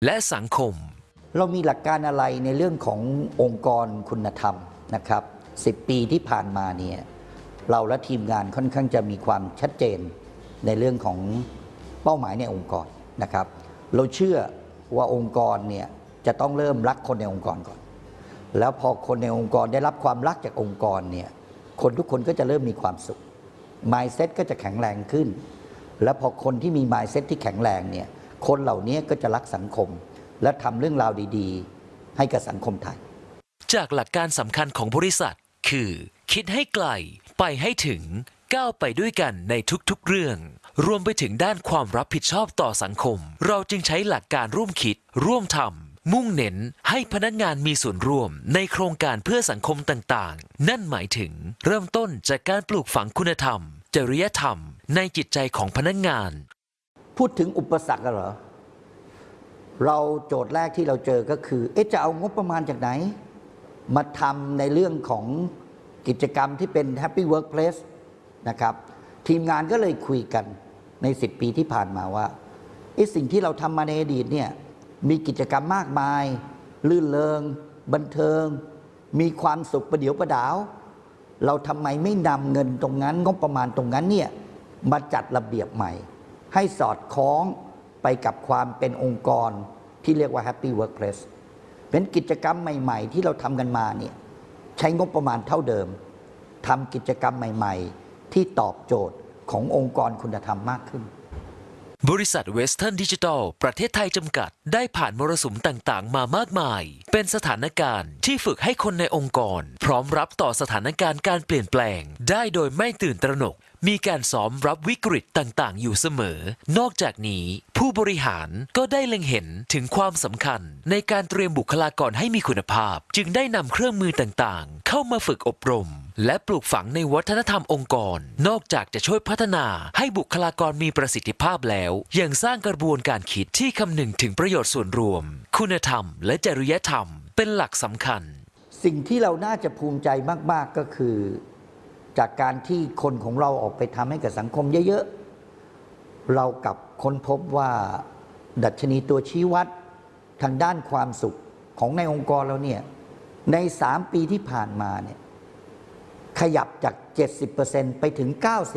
และสังคมเรามีหลักการอะไรในเรื่องขององค์กรคุณธรรมนะครับ10 ปีที่ผ่านมาเนี่ยเราและทีมงานค่อนข้างจะมีความชัดเจนในเรื่องของเป้าหมายในองค์กรนะครับเราเชื่อว่าองค์กรเนี่ยจะต้องเริ่มรักคนในองค์กรก่อนแล้วพอคนในองค์กรได้รับความรักจากองค์กรเนี่ยคนทุกคนก็จะเริ่มมีความสุข mindset ก็จะแข็งแรงขึ้นและพอคนที่มี mindset ที่แข็งแรงเนี่ยคนเหล่านี้ก็จะรักสังคมและทำเรื่องราวดีๆให้กับสังคมไทยจากหลักการสำคัญของบริษัทคือคิดให้ไกลไปให้ถึงก้าวไปด้วยกันในทุกๆเรื่องรวมไปถึงด้านความรับผิดชอบต่อสังคมเราจึงใช้หลักการร่วมคิดร่วมทำมุ่งเน้นให้พนักงานมีส่วนร่วมในโครงการเพื่อสังคมต่างๆนั่นหมายถึงเริ่มต้นจากการปลูกฝังคุณธรรมจริยธรรมในจิตใจของพนักงานพูดถึงอุปสรรคเหรอเราโจทย์แรกที่เราเจอก็คือจะเอางบประมาณจากไหนมาทำในเรื่องของกิจกรรมที่เป็น Happy Workplace นะครับทีมงานก็เลยคุยกันใน10 ปีที่ผ่านมาว่าสิ่งที่เราทำมาในอดีตเนี่ยมีกิจกรรมมากมายลื่นเริงบันเทิงมีความสุขประเดี๋ยวประดาวเราทำไมไม่นำเงินตรงนั้นงบประมาณตรงนั้นเนี่ยมาจัดระเบียบใหม่ให้สอดคล้องไปกับความเป็นองค์กรที่เรียกว่า Happy Workplace เป็นกิจกรรมใหม่ๆที่เราทำกันมาเนี่ยใช้งบประมาณเท่าเดิมทำกิจกรรมใหม่ๆที่ตอบโจทย์ขององค์กรคุณธรรมมากขึ้นบริษัทเวสเทิร์นดิจิทัลประเทศไทยจำกัดได้ผ่านมรสุมต่างๆมามากมายเป็นสถานการณ์ที่ฝึกให้คนในองค์กรพร้อมรับต่อสถานการณ์การเปลี่ยนแปลงได้โดยไม่ตื่นตระหนกมีการซ้อมรับวิกฤตต่างๆอยู่เสมอนอกจากนี้ผู้บริหารก็ได้เล็งเห็นถึงความสำคัญในการเตรียมบุคลากรให้มีคุณภาพจึงได้นำเครื่องมือต่างๆเข้ามาฝึกอบรมและปลูกฝังในวัฒนธรรมองค์กรนอกจากจะช่วยพัฒนาให้บุคลากรมีประสิทธิภาพแล้วยังสร้างกระบวนการคิดที่คำนึงถึงประโยชน์ส่วนรวมคุณธรรมและจริยธรรมเป็นหลักสำคัญสิ่งที่เราน่าจะภูมิใจมากๆก็คือจากการที่คนของเราออกไปทำให้กับสังคมเยอะๆเรากับค้นพบว่าดัชนีตัวชี้วัดทางด้านความสุขของในองค์กรเราเนี่ยใน3 ปีที่ผ่านมาเนี่ยขยับจาก 70% ไปถึง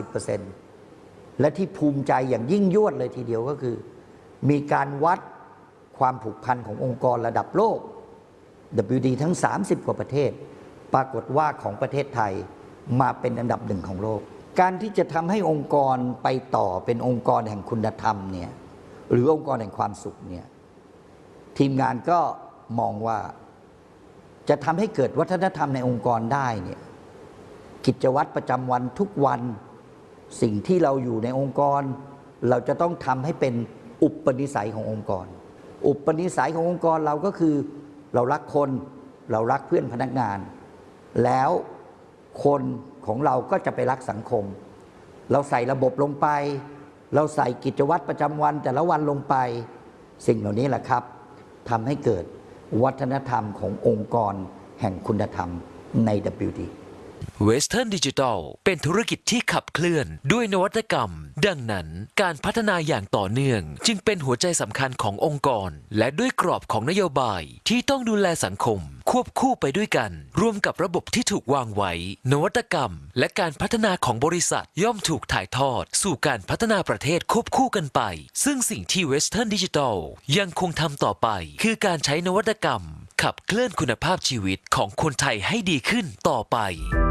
90% และที่ภูมิใจอย่างยิ่งยวดเลยทีเดียวก็คือมีการวัดความผูกพันขององค์กรระดับโลก WD ทั้ง30 กว่าประเทศปรากฏว่าของประเทศไทยมาเป็นอันดับ1ของโลกการที่จะทำให้องค์กรไปต่อเป็นองค์กรแห่งคุณธรรมเนี่ยหรือองค์กรแห่งความสุขเนี่ยทีมงานก็มองว่าจะทำให้เกิดวัฒนธรรมในองค์กรได้เนี่ยกิจวัตรประจำวันทุกวันสิ่งที่เราอยู่ในองค์กรเราจะต้องทำให้เป็นอุปนิสัยขององค์กรอุปนิสัยขององค์กรเราก็คือเรารักคนเรารักเพื่อนพนักงานแล้วคนของเราก็จะไปรักสังคมเราใส่ระบบลงไปเราใส่กิจวัตรประจำวันแต่ละวันลงไปสิ่งเหล่านี้แหละครับทำให้เกิดวัฒนธรรมขององค์กรแห่งคุณธรรมใน WD Western Digital เป็นธุรกิจที่ขับเคลื่อนด้วยนวัตกรรมดังนั้นการพัฒนาอย่างต่อเนื่องจึงเป็นหัวใจสำคัญขององค์กรและด้วยกรอบของนโยบายที่ต้องดูแลสังคมควบคู่ไปด้วยกันร่วมกับระบบที่ถูกวางไว้นวัตกรรมและการพัฒนาของบริษัทย่อมถูกถ่ายทอดสู่การพัฒนาประเทศควบคู่กันไปซึ่งสิ่งที่ Western Digital ยังคงทำต่อไปคือการใช้นวัตกรรมขับเคลื่อนคุณภาพชีวิตของคนไทยให้ดีขึ้นต่อไป